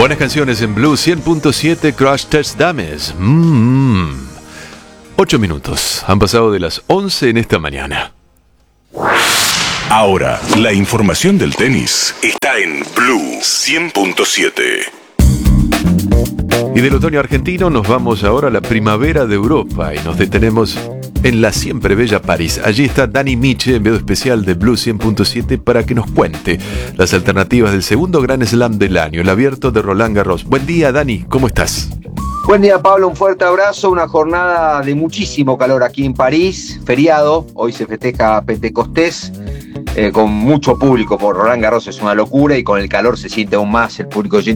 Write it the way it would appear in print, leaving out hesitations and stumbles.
Buenas canciones en Blue 100.7 Crash Test Dummies. 8 minutos. Han pasado de las 11 en esta mañana. Ahora, la información del tenis está en Blue 100.7. Y del otoño argentino nos vamos ahora a la primavera de Europa y nos detenemos en la siempre bella París. Allí está Dani Miche, enviado especial de Blue 100.7, para que nos cuente las alternativas del segundo Grand Slam del año, el abierto de Roland Garros. Buen día, Dani, ¿cómo estás? Buen día, Pablo, un fuerte abrazo. Una jornada de muchísimo calor aquí en París, feriado, hoy se festeja Pentecostés, con mucho público por Roland Garros, es una locura, y con el calor se siente aún más el público